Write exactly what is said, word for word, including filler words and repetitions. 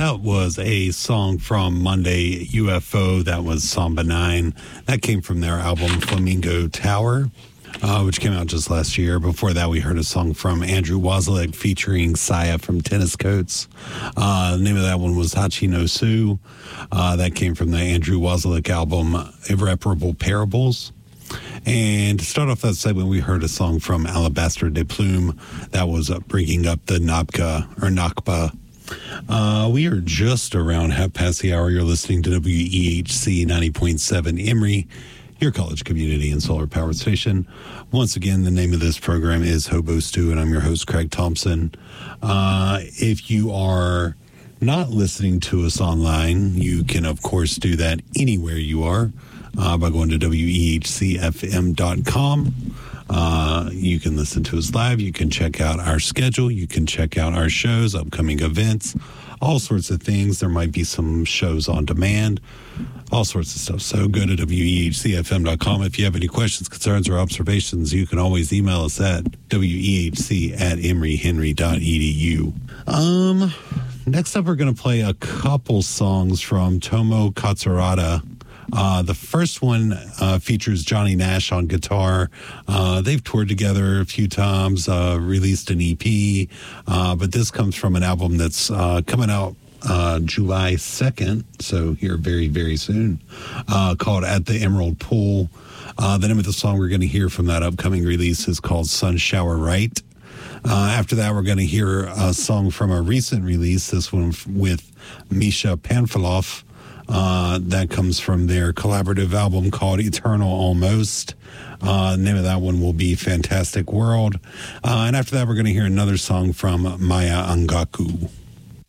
That was a song from Monday U F O. That was Samba nine. That came from their album Flamingo Tower, uh, which came out just last year. Before that, we heard a song from Andrew Wozniak featuring Saya from Tennis Coats. Uh, the name of that one was Hachi no Su. Uh, that came from the Andrew Wozniak album Irreparable Parables. And to start off that segment, we heard a song from Alabaster de Plume. That was uh, bringing up the Nakba, or Nakba. Uh, we are just around half past the hour. You're listening to W E H C ninety point seven Emory, your college community and solar powered station. Once again, the name of this program is Hobo Stew, and I'm your host, Craig Thompson. Uh, if you are not listening to us online, you can, of course, do that anywhere you are. Uh, by going to W E H C F M dot com. Uh, you can listen to us live. You can check out our schedule. You can check out our shows, upcoming events, all sorts of things. There might be some shows on demand, all sorts of stuff. So go to W E H C F M dot com. If you have any questions, concerns, or observations, you can always email us at W E H C at emory henry dot e d u. Um, next up, we're going to play a couple songs from Tomo Katsurada. Uh, the first one uh, features Johnny Nash on guitar. Uh, they've toured together a few times, uh, released an E P, uh, but this comes from an album that's uh, coming out uh, July second, so here very, very soon, uh, called At the Emerald Pool. Uh, the name of the song we're going to hear from that upcoming release is called Sun Shower Right. Uh, after that, we're going to hear a song from a recent release, this one with Misha Panfilov. Uh, that comes from their collaborative album called Eternal Almost. Uh, the name of that one will be Fantastic World. Uh, and after that, we're going to hear another song from Maya Angaku.